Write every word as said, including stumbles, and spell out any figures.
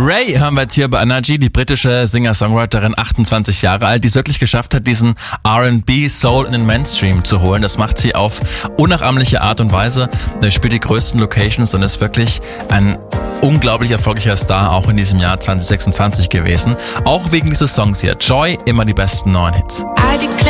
Ray hören wir jetzt hier bei Energy, die britische Singer-Songwriterin, achtundzwanzig Jahre alt, die es wirklich geschafft hat, diesen R and B Soul in den Mainstream zu holen. Das macht sie auf unnachahmliche Art und Weise. Sie spielt die größten Locations und ist wirklich ein unglaublich erfolgreicher Star, auch in diesem Jahr zwanzig sechsundzwanzig gewesen. Auch wegen dieses Songs hier. Joy, immer die besten neuen Hits.